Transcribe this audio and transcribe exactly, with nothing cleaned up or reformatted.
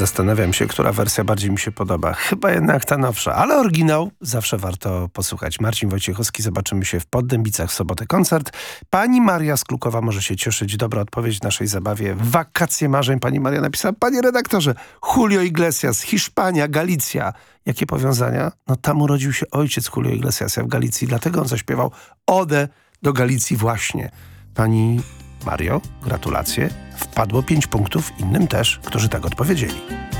Zastanawiam się, która wersja bardziej mi się podoba. Chyba jednak ta nowsza, ale oryginał zawsze warto posłuchać. Marcin Wojciechowski, zobaczymy się w Poddębicach w sobotę koncert. Pani Maria z Klukowa może się cieszyć. Dobra odpowiedź w naszej zabawie. Wakacje marzeń. Pani Maria napisała: panie redaktorze, Julio Iglesias, Hiszpania, Galicja. Jakie powiązania? No tam urodził się ojciec Julio Iglesiasa w Galicji, dlatego on zaśpiewał Odę do Galicji właśnie. Pani Mario, gratulacje. Wpadło pięć punktów, innym też, którzy tak odpowiedzieli.